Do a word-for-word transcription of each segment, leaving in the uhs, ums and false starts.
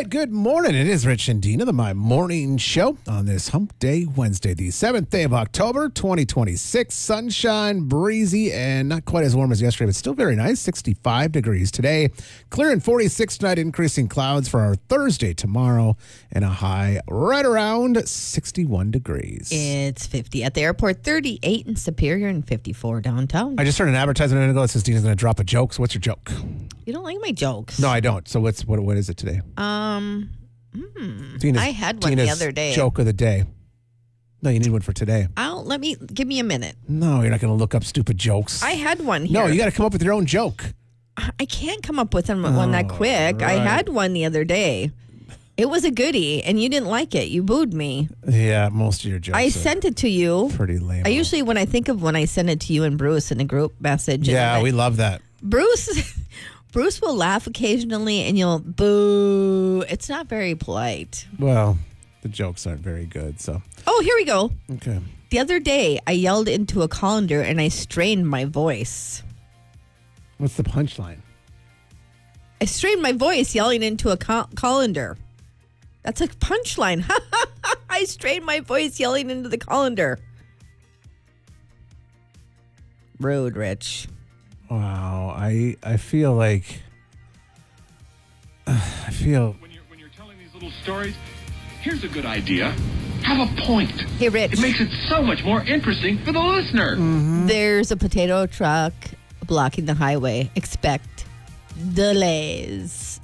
right, good morning. It is Rich and Dina, the My Morning Show on this Hump Day Wednesday, the seventh day of October, twenty twenty-six. Sunshine, breezy, and not quite as warm as yesterday, but still very nice. sixty-five degrees today. Clear and forty-six tonight, increasing clouds for our Thursday tomorrow, and a high right around sixty-one degrees. It's fifty at the airport, thirty-eight in Superior, and fifty-four downtown. I just heard an advertisement a minute ago that says Dina's going to drop a joke. So what's your joke? You don't like my jokes? No, I don't. So what's what? What is it today? Um, hmm, Dina's, I had one Dina's the other day. Joke of the day. No, you need one for today. I'll let me give me a minute. No, you're not going to look up stupid jokes. I had one here. No, you got to come up with your own joke. I can't come up with one that quick. I right. had one the other day. It was a goodie, and you didn't like it. You booed me. Yeah, most of your jokes. I are sent it to you. pretty lame. I usually, when I think of when I send it to you and Bruce in a group message. Yeah, and we I, love that. Bruce, Bruce will laugh occasionally, and you'll boo. It's not very polite. Well, the jokes aren't very good, so. Oh, here we go. Okay. The other day, I yelled into a colander, and I strained my voice. What's the punchline? I strained my voice yelling into a col- colander. That's a punchline. I strained my voice yelling into the colander. Rude, Rich. Wow, I I feel like uh, I feel When you're, when you're telling these little stories, here's a good idea. Have a point. Hey, Rich. It makes it so much more interesting for the listener. There's a potato truck blocking the highway. Expect delays.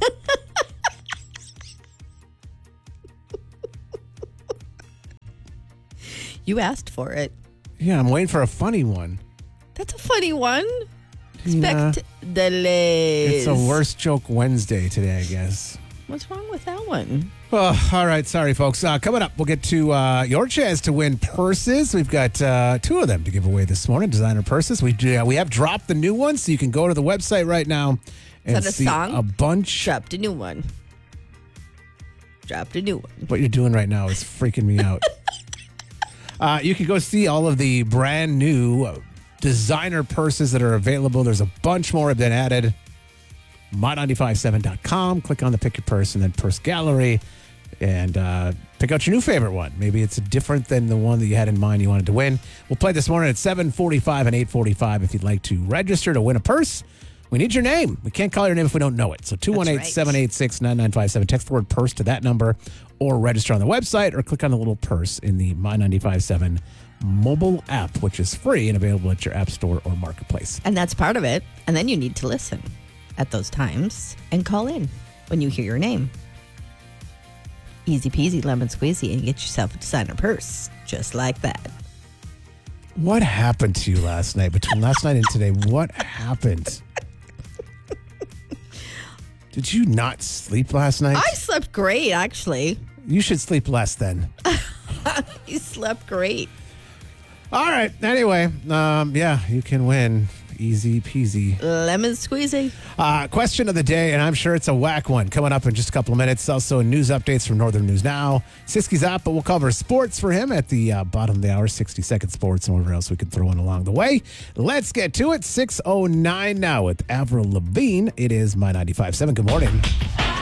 You asked for it. yeah, I'm waiting for a funny one. That's a funny one. Yeah. Expect delays. It's a worst joke Wednesday today, I guess. What's wrong with that one? Oh, all right, sorry, folks. Uh, coming up, we'll get to uh, your chance to win purses. We've got uh, two of them to give away this morning, designer purses. We do, uh, we have dropped the new ones, so you can go to the website right now and that a see song? a bunch. Dropped a new one. Dropped a new one. What you're doing right now is freaking me out. Uh, you can go see all of the brand new designer purses that are available. There's a bunch more have been added. my nine five seven dot com. Click on the Pick Your Purse and then Purse Gallery and uh, pick out your new favorite one. Maybe it's different than the one that you had in mind you wanted to win. We'll play this morning at seven forty-five and eight forty-five if you'd like to register to win a purse. We need your name. We can't call your name if we don't know it. So two one eight, seven eight six, nine nine five seven. Text the word purse to that number or register on the website or click on the little purse in the My nine five seven mobile app, which is free and available at your app store or marketplace. And that's part of it. And then you need to listen at those times and call in when you hear your name. Easy peasy, lemon squeezy, and get yourself a designer purse just like that. What happened to you last night? Between last night and today, what happened? Did you not sleep last night? I slept great, actually. You should sleep less then. You slept great. All right. Anyway, um, yeah, you can win. Easy peasy. Lemon squeezy. Uh, question of the day, and I'm sure it's a whack one, coming up in just a couple of minutes. Also, news updates from Northern News Now. Siski's up, but we'll cover sports for him at the uh, bottom of the hour, sixty-second sports, and whatever else we can throw in along the way. Let's get to it. six oh nine now with Avril Lavigne. It is My ninety-five point seven. Good morning.